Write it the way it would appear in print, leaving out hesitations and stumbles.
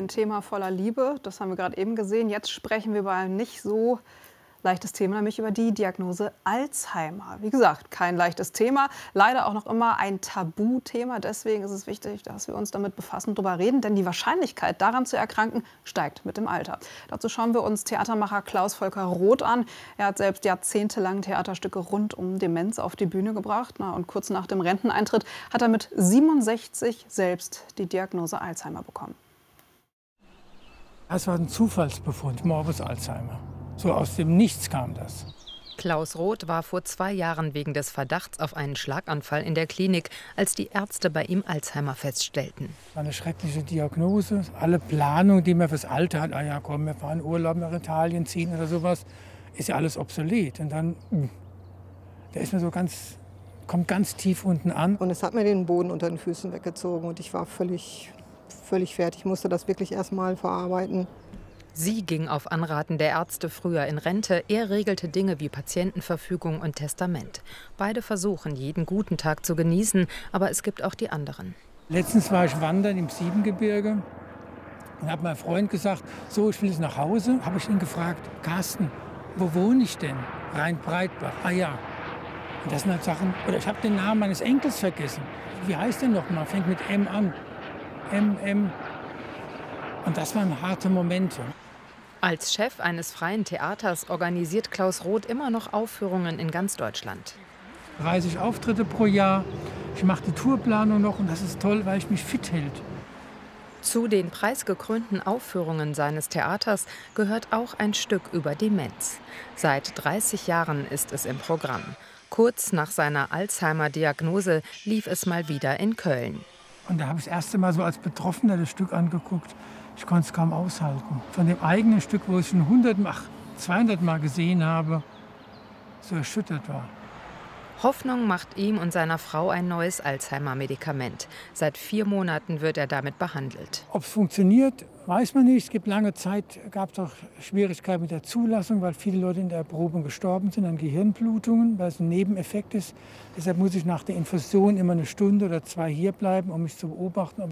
ein Thema voller Liebe. Das haben wir gerade eben gesehen. Jetzt sprechen wir über ein nicht so leichtes Thema, nämlich über die Diagnose Alzheimer. Wie gesagt, kein leichtes Thema, leider auch noch immer ein Tabuthema. Deswegen ist es wichtig, dass wir uns damit befassen, darüber reden, denn die Wahrscheinlichkeit, daran zu erkranken, steigt mit dem Alter. Dazu schauen wir uns Theatermacher Klaus Volker Roth an. Er hat selbst jahrzehntelang Theaterstücke rund um Demenz auf die Bühne gebracht. Und kurz nach dem Renteneintritt hat er mit 67 selbst die Diagnose Alzheimer bekommen. Das war ein Zufallsbefund, Morbus Alzheimer. So aus dem Nichts kam das. Klaus Roth war vor 2 Jahren wegen des Verdachts auf einen Schlaganfall in der Klinik, als die Ärzte bei ihm Alzheimer feststellten. Eine schreckliche Diagnose. Alle Planung, die man fürs Alter hat, ja komm, wir fahren Urlaub nach Italien ziehen oder sowas, ist ja alles obsolet. Und dann, der ist mir so kommt ganz tief unten an. Und es hat mir den Boden unter den Füßen weggezogen und ich war völlig fertig. Ich musste das wirklich erst mal verarbeiten. Sie ging auf Anraten der Ärzte früher in Rente. Er regelte Dinge wie Patientenverfügung und Testament. Beide versuchen, jeden guten Tag zu genießen, aber es gibt auch die anderen. Letztens war ich wandern im Siebengebirge und habe mein Freund gesagt, so, ich will jetzt nach Hause. Habe ich ihn gefragt, Carsten, wo wohne ich denn? Rhein-Breitbach. Ah ja. Und das sind halt Sachen, oder ich habe den Namen meines Enkels vergessen. Wie heißt der noch mal? Fängt mit M an. M. Und das waren harte Momente. Als Chef eines freien Theaters organisiert Klaus Roth immer noch Aufführungen in ganz Deutschland. 30 Auftritte pro Jahr. Ich mache die Tourplanung noch und das ist toll, weil ich mich fit hält. Zu den preisgekrönten Aufführungen seines Theaters gehört auch ein Stück über Demenz. Seit 30 Jahren ist es im Programm. Kurz nach seiner Alzheimer-Diagnose lief es mal wieder in Köln. Und da habe ich das erste Mal so als Betroffener das Stück angeguckt. Ich konnte es kaum aushalten. Von dem eigenen Stück, wo ich schon 200 Mal gesehen habe, so erschüttert war. Hoffnung macht ihm und seiner Frau ein neues Alzheimer-Medikament. Seit 4 Monaten wird er damit behandelt. Ob es funktioniert, weiß man nicht. Es gibt lange Zeit, gab es auch Schwierigkeiten mit der Zulassung, weil viele Leute in der Erprobung gestorben sind an Gehirnblutungen, weil es ein Nebeneffekt ist. Deshalb muss ich nach der Infusion immer 1 Stunde oder 2 hier bleiben, um mich zu beobachten,